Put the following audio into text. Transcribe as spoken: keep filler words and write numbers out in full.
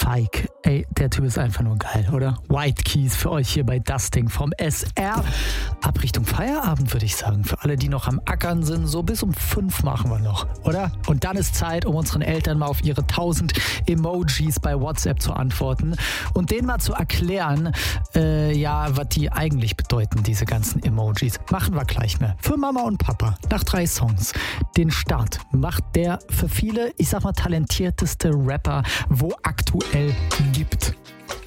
Psych. Ey, der Typ ist einfach nur geil, oder? White Keys für euch hier bei Dusting vom S R. Ab Richtung Feierabend, würde ich sagen. Für alle, die noch am Ackern sind, so bis um fünf machen wir noch, oder? Und dann ist Zeit, um unseren Eltern mal auf ihre tausend Emojis bei WhatsApp zu antworten und denen mal zu erklären, äh, ja, was die eigentlich bedeuten, diese ganzen Emojis. Machen wir gleich mehr. Für Mama und Papa. Nach drei Songs. Den Start macht der für viele, ich sag mal, talentierteste Rapper, wo aktuell gibt.